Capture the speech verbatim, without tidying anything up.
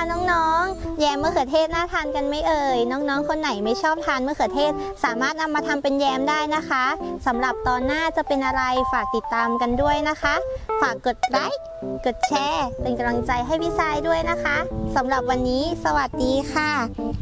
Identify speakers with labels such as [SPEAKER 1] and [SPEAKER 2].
[SPEAKER 1] น้องๆแยมมะเขือเทศน่าทานกันไหมเอ่ยน้องๆคนไหนไม่ชอบทานมะเขือเทศสามารถนำมาทำเป็นแยมได้นะคะสำหรับตอนหน้าจะเป็นอะไรฝากติดตามกันด้วยนะคะฝากกดไลค์กดแชร์เป็นกำลังใจให้พี่ทรายด้วยนะคะสำหรับวันนี้สวัสดีค่ะ